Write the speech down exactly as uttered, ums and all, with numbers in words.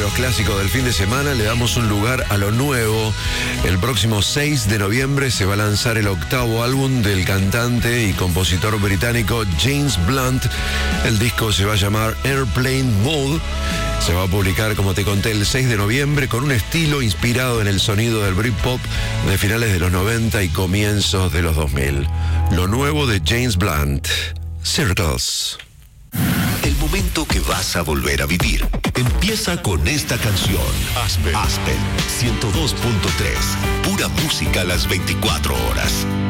los clásicos del fin de semana, le damos un lugar a lo nuevo. El próximo seis de noviembre se va a lanzar el octavo álbum del cantante y compositor británico James Blunt. El disco se va a llamar Airplane Mode. Se va a publicar, como te conté, el seis de noviembre con un estilo inspirado en el sonido del Britpop de finales de los noventa y comienzos de los dos mil. Lo nuevo de James Blunt, Circles. El momento que vas a volver a vivir empieza con esta canción. Aspen, Aspen ciento dos punto tres. Pura música a las veinticuatro horas.